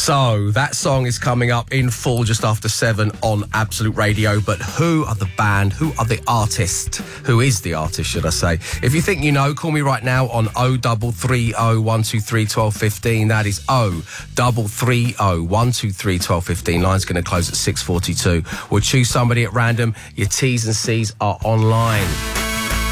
So, that song is coming up in full just after 7 on Absolute Radio. But who are the band? Who are the artist? Who is the artist, should I say? If you think you know, call me right now on 0330 123 1215. That is 0330 123 1215. Line's going to close at 6:42. We'll choose somebody at random. Your T's and C's are online.